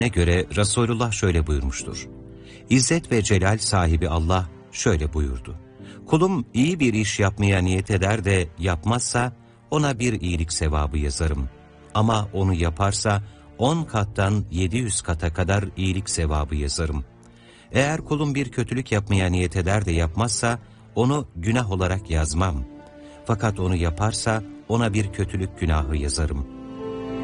göre Resulullah şöyle buyurmuştur. İzzet ve celal sahibi Allah şöyle buyurdu. Kulum iyi bir iş yapmaya niyet eder de yapmazsa ona bir iyilik sevabı yazarım. Ama onu yaparsa 10 kattan 700 kata kadar iyilik sevabı yazarım. Eğer kulum bir kötülük yapmaya niyet eder de yapmazsa onu günah olarak yazmam. Fakat onu yaparsa ona bir kötülük günahı yazarım.